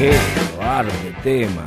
Qué barro de tema.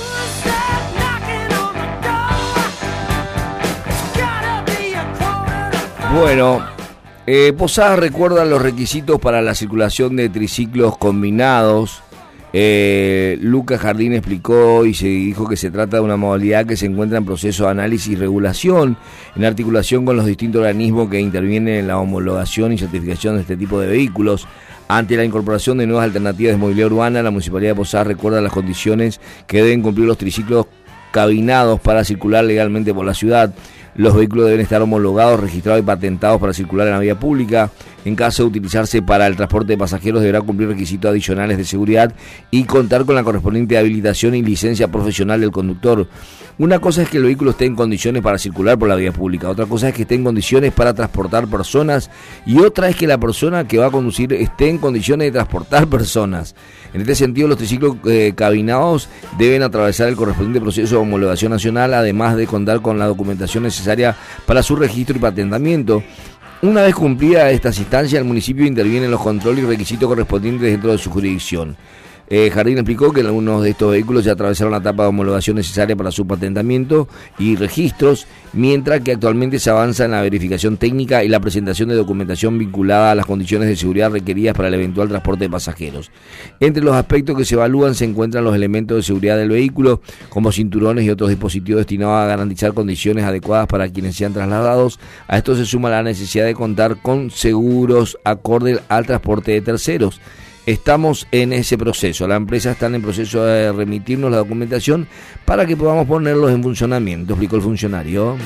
Bueno, Posadas recuerda los requisitos para la circulación de triciclos combinados. Lucas Jardín explicó y se dijo que se trata de una modalidad que se encuentra en proceso de análisis y regulación, en articulación con los distintos organismos que intervienen en la homologación y certificación de este tipo de vehículos. Ante la incorporación de nuevas alternativas de movilidad urbana, la Municipalidad de Posadas recuerda las condiciones que deben cumplir los triciclos cabinados para circular legalmente por la ciudad. Los vehículos deben estar homologados, registrados y patentados para circular en la vía pública. En caso de utilizarse para el transporte de pasajeros, deberá cumplir requisitos adicionales de seguridad y contar con la correspondiente habilitación y licencia profesional del conductor. Una cosa es que el vehículo esté en condiciones para circular por la vía pública, otra cosa es que esté en condiciones para transportar personas y otra es que la persona que va a conducir esté en condiciones de transportar personas. En este sentido, los triciclos cabinados deben atravesar el correspondiente proceso de homologación nacional, además de contar con la documentación necesaria para su registro y patentamiento. Una vez cumplida estas instancias, el municipio interviene en los controles y requisitos correspondientes dentro de su jurisdicción. Jardín explicó que algunos de estos vehículos ya atravesaron la etapa de homologación necesaria para su patentamiento y registros, mientras que actualmente se avanza en la verificación técnica y la presentación de documentación vinculada a las condiciones de seguridad requeridas para el eventual transporte de pasajeros. Entre los aspectos que se evalúan se encuentran los elementos de seguridad del vehículo, como cinturones y otros dispositivos destinados a garantizar condiciones adecuadas para quienes sean trasladados. A esto se suma la necesidad de contar con seguros acorde al transporte de terceros. Estamos en ese proceso, la empresa está en el proceso de remitirnos la documentación para que podamos ponerlos en funcionamiento, explicó el funcionario.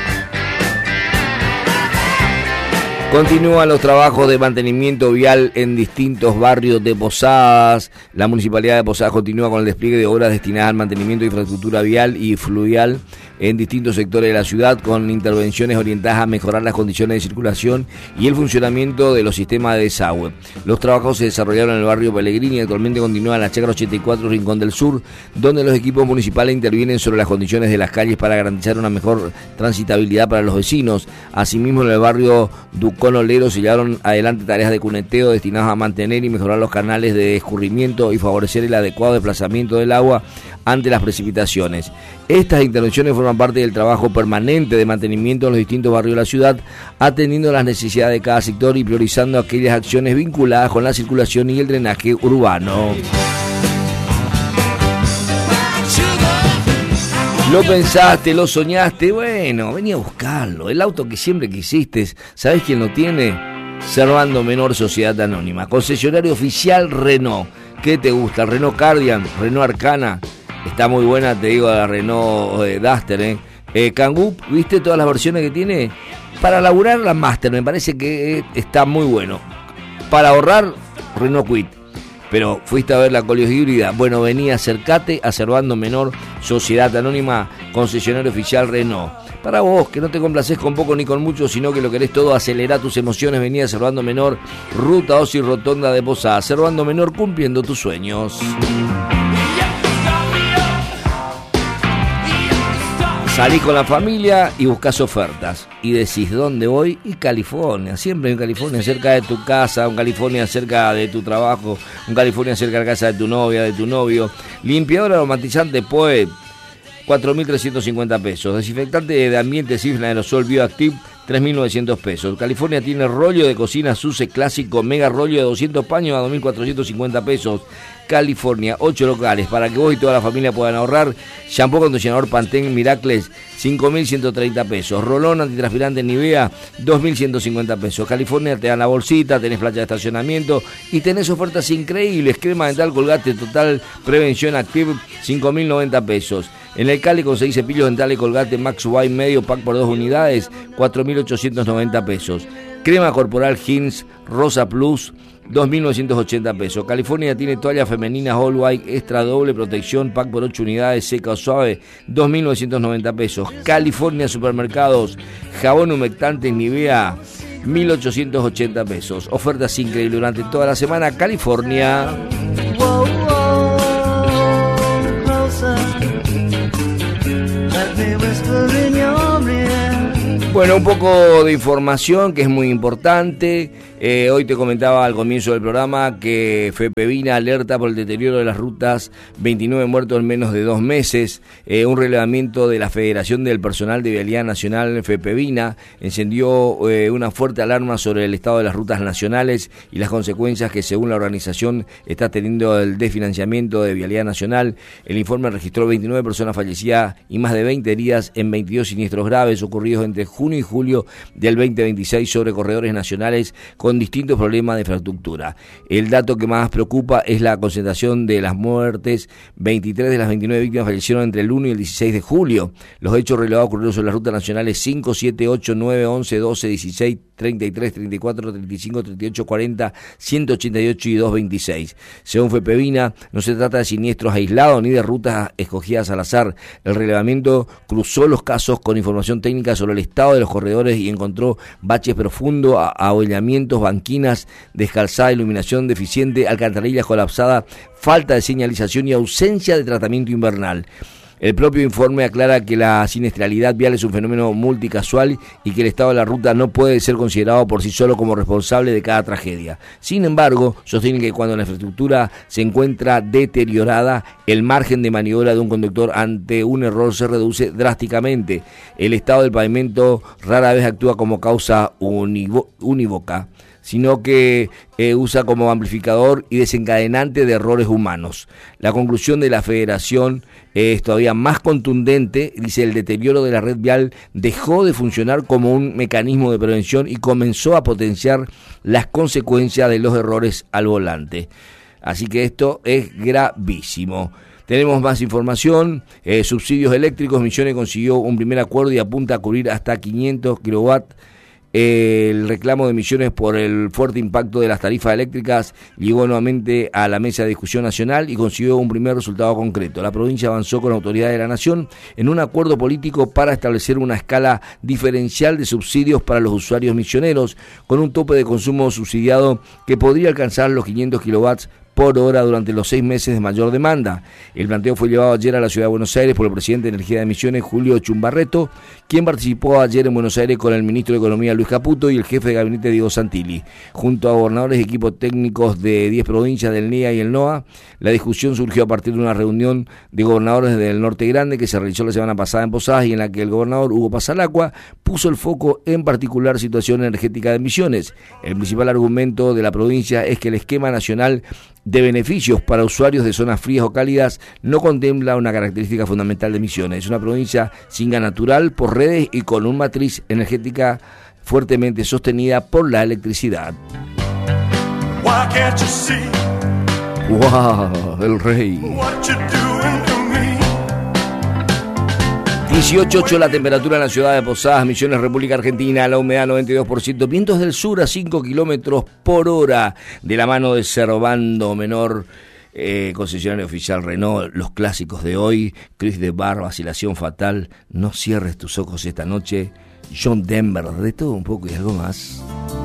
Continúan los trabajos de mantenimiento vial en distintos barrios de Posadas. La Municipalidad de Posadas continúa con el despliegue de obras destinadas al mantenimiento de infraestructura vial y fluvial en distintos sectores de la ciudad, con intervenciones orientadas a mejorar las condiciones de circulación y el funcionamiento de los sistemas de desagüe. Los trabajos se desarrollaron en el barrio Pellegrini y actualmente continúan en la Chacra 84, Rincón del Sur, donde los equipos municipales intervienen sobre las condiciones de las calles para garantizar una mejor transitabilidad para los vecinos. Asimismo, en el barrio Ducón Olero se llevaron adelante tareas de cuneteo destinadas a mantener y mejorar los canales de escurrimiento y favorecer el adecuado desplazamiento del agua ante las precipitaciones. Estas intervenciones forman parte del trabajo permanente de mantenimiento en los distintos barrios de la ciudad, atendiendo las necesidades de cada sector y priorizando aquellas acciones vinculadas con la circulación y el drenaje urbano. Lo pensaste, lo soñaste, bueno, vení a buscarlo. El auto que siempre quisiste, ¿sabés quién lo tiene? Servando Menor Sociedad Anónima, concesionario oficial Renault. ¿Qué te gusta? Renault Cardian, Renault Arcana. Está muy buena, te digo, la Renault Duster, Kangoo, ¿viste todas las versiones que tiene? Para laburar la Master, me parece que está muy bueno. Para ahorrar, Renault Kwid. Pero fuiste a ver la Koleos híbrida. Bueno, vení, acercate a Servando Menor Sociedad Anónima, concesionario oficial Renault. Para vos, que no te complacés con poco ni con mucho, sino que lo querés todo, acelerá tus emociones, vení a Servando Menor, Ruta Osi Rotonda de Posadas. Servando Menor, cumpliendo tus sueños. Salís con la familia y buscás ofertas y decís ¿dónde voy? Y California, siempre en California, cerca de tu casa, un California cerca de tu trabajo, un California cerca de la casa de tu novia, de tu novio. Limpiador aromatizante Poe, 4.350 pesos. Desinfectante de ambiente Cifra Aerosol Bioactive, 3.900 pesos. California tiene rollo de cocina Suse clásico, mega rollo de 200 paños a 2.450 pesos. California, 8 locales para que vos y toda la familia puedan ahorrar. Shampoo acondicionador Pantene Miracles, 5.130 pesos. Rolón antitranspirante Nivea, 2.150 pesos. California te dan la bolsita, tenés playa de estacionamiento y tenés ofertas increíbles. Crema dental Colgate Total Prevención Active, 5.090 pesos. En el Cali conseguís cepillos dentales Colgate Max White medio pack por 2 unidades, 4.890 pesos. Crema corporal Hins Rosa Plus, 2.980 pesos. California tiene toallas femeninas All White Extra Doble Protección Pack por 8 unidades, seca o suave, 2.990 pesos. California Supermercados, jabón humectante Nivea, 1.880 pesos. Ofertas increíbles durante toda la semana. California. Bueno, un poco de información que es muy importante. Hoy te comentaba al comienzo del programa que FEPEVINA alerta por el deterioro de las rutas, 29 muertos en menos de 2 meses. Un relevamiento de la Federación del Personal de Vialidad Nacional, FEPEVINA, encendió una fuerte alarma sobre el estado de las rutas nacionales y las consecuencias que, según la organización, está teniendo el desfinanciamiento de Vialidad Nacional. El informe registró 29 personas fallecidas y más de 20 heridas en 22 siniestros graves ocurridos entre junio y julio del 2026 sobre corredores nacionales con distintos problemas de infraestructura. El dato que más preocupa es la concentración de las muertes. 23 de las 29 víctimas fallecieron entre el 1 y el 16 de julio. Los hechos relevados ocurrieron sobre las rutas nacionales 5, 7, 8, 9, 11, 12, 16, 33, 34, 35, 38, 40, 188 y 226. Según FEPEVINA, no se trata de siniestros aislados ni de rutas escogidas al azar. El relevamiento cruzó los casos con información técnica sobre el estado de los corredores y encontró baches profundos, abollamientos, banquinas, descalzada, iluminación deficiente, alcantarillas colapsadas, falta de señalización y ausencia de tratamiento invernal. El propio informe aclara que la siniestralidad vial es un fenómeno multicasual y que el estado de la ruta no puede ser considerado por sí solo como responsable de cada tragedia. Sin embargo, sostienen que cuando la infraestructura se encuentra deteriorada, el margen de maniobra de un conductor ante un error se reduce drásticamente. El estado del pavimento rara vez actúa como causa unívoca, sino que usa como amplificador y desencadenante de errores humanos. La conclusión de la Federación es todavía más contundente. Dice: el deterioro de la red vial dejó de funcionar como un mecanismo de prevención y comenzó a potenciar las consecuencias de los errores al volante. Así que esto es gravísimo. Tenemos más información. Subsidios eléctricos. Misiones consiguió un primer acuerdo y apunta a cubrir hasta 500 kilowatts. El reclamo de Misiones por el fuerte impacto de las tarifas eléctricas llegó nuevamente a la mesa de discusión nacional y consiguió un primer resultado concreto. La provincia avanzó con autoridades de la Nación en un acuerdo político para establecer una escala diferencial de subsidios para los usuarios misioneros, con un tope de consumo subsidiado que podría alcanzar los 500 kilowatts por hora durante los 6 meses de mayor demanda. El planteo fue llevado ayer a la ciudad de Buenos Aires por el presidente de Energía de Misiones, Julio Chumbarreto, quien participó ayer en Buenos Aires con el ministro de Economía, Luis Caputo, y el jefe de gabinete, Diego Santilli. Junto a gobernadores y equipos técnicos de 10 provincias del NIA y el NOA, la discusión surgió a partir de una reunión de gobernadores del Norte Grande que se realizó la semana pasada en Posadas y en la que el gobernador Hugo Pasalacqua puso el foco en particular situación energética de Misiones. El principal argumento de la provincia es que el esquema nacional de beneficios para usuarios de zonas frías o cálidas no contempla una característica fundamental de Misiones. Es una provincia sin gas natural por redes y con una matriz energética fuertemente sostenida por la electricidad. ¡Wow! El rey. 18.8 la temperatura en la ciudad de Posadas, Misiones, República Argentina, la humedad 92%, vientos del sur a 5 kilómetros por hora, de la mano de Servando Menor, concesionario oficial Renault, los clásicos de hoy, Chris de Bar, Vacilación Fatal, No cierres tus ojos esta noche, John Denver, de todo un poco y algo más.